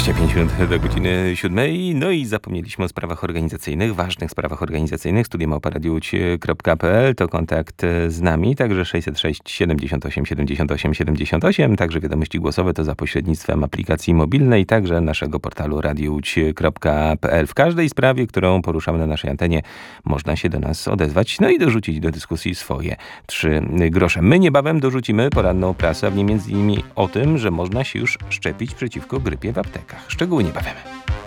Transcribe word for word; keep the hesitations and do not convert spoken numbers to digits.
dwadzieścia pięć minut do godziny siódmej. No i zapomnieliśmy o sprawach organizacyjnych, ważnych sprawach organizacyjnych. Studio małpa radio łódź kropka pe el to kontakt z nami, także sześćset sześć siedemdziesiąt osiem siedemdziesiąt osiem siedemdziesiąt osiem, także wiadomości głosowe to za pośrednictwem aplikacji mobilnej, także naszego portalu radio łódź kropka pe el. W każdej sprawie, którą poruszamy na naszej antenie, można się do nas odezwać, no i dorzucić do dyskusji swoje trzy grosze. My niebawem dorzucimy poranną prasę, a w niej między innymi o tym, że można się już szczepić przeciwko grypie w aptekach. Szczegóły niebawem.